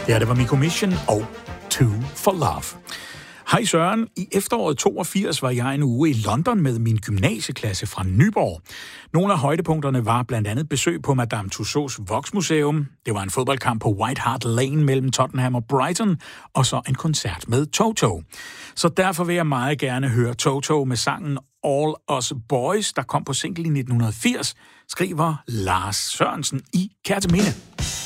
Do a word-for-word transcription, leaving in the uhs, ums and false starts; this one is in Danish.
Ja, det var Miko Mission og Two for Love. Hej Søren, i efteråret toogfirs var jeg en uge i London med min gymnasieklasse fra Nyborg. Nogle af højdepunkterne var blandt andet besøg på Madame Tussauds Voksmuseum. Det var en fodboldkamp på White Hart Lane mellem Tottenham og Brighton, og så en koncert med Toto. Så derfor vil jeg meget gerne høre Toto med sangen All Us Boys, der kom på single i nitten firs, skriver Lars Sørensen i Kerteminde.